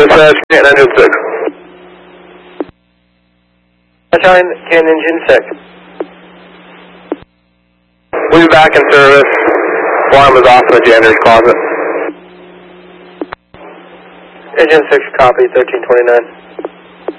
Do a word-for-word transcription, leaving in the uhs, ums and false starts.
dispatch, can engine six. Sunshine, can engine six. We'll be back in service. Alarm is off in the janitor's closet. Engine six, copy, thirteen twenty-nine.